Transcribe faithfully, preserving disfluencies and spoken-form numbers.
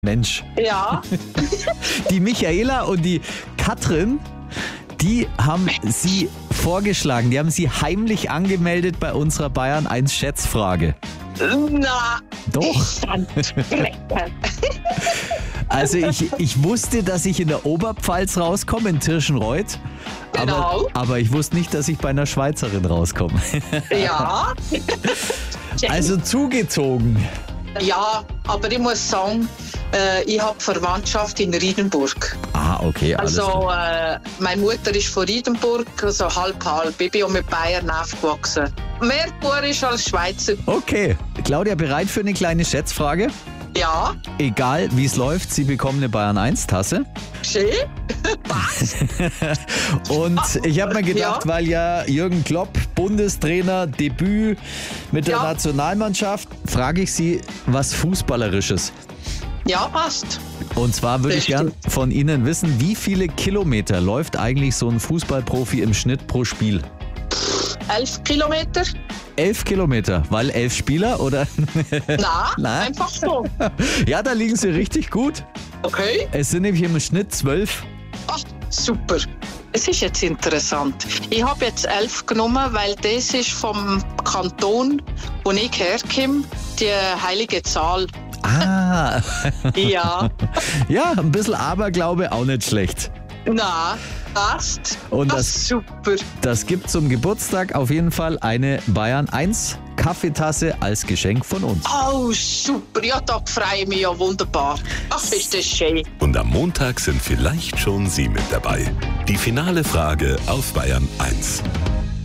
Mensch. Ja. Die Michaela und die Katrin, die haben Sie vorgeschlagen, die haben Sie heimlich angemeldet bei unserer Bayern eins Schätzfrage. Na, Doch. ich fand Also ich, ich wusste, dass ich in der Oberpfalz rauskomme, in Tirschenreuth. Genau. Aber, aber ich wusste nicht, dass ich bei einer Schweizerin rauskomme. Ja. Also zugezogen. Ja, aber ich muss sagen, äh, ich habe Verwandtschaft in Riedenburg. Ah, okay, alles Also klar. äh, meine Mutter ist von Riedenburg, also halb halb. Ich bin auch mit Bayern aufgewachsen. Mehr Bayerisch als Schweizer. Okay, Claudia, bereit für eine kleine Schätzfrage? Ja, Egal wie es läuft, Sie bekommen eine Bayern eins Tasse. schön. Was? Und ich habe mir gedacht, Ja. weil ja Jürgen Klopp, Bundestrainer, Debüt mit der Ja. Nationalmannschaft, frage ich Sie was Fußballerisches. Ja, passt. Und zwar würde ich gern Richtig. von Ihnen wissen, wie viele Kilometer läuft eigentlich so ein Fußballprofi im Schnitt pro Spiel? Elf Kilometer? Elf Kilometer, weil elf Spieler oder? Na, Nein. einfach so. Ja, da liegen Sie richtig gut. Okay. Es sind nämlich im Schnitt zwölf. Ach, super. Es ist jetzt interessant. Ich habe jetzt elf genommen, weil das ist vom Kanton, wo ich herkomme, die heilige Zahl. Ah, Ja. ja, ein bisschen Aberglaube auch nicht schlecht. Na, passt. Und Ah, das- super. Das gibt zum Geburtstag auf jeden Fall eine Bayern eins Kaffeetasse als Geschenk von uns. Oh, super. Ja, da freue ich mich ja wunderbar. Ach, ist das schön. Und am Montag sind vielleicht schon Sie mit dabei. Die finale Frage auf Bayern eins.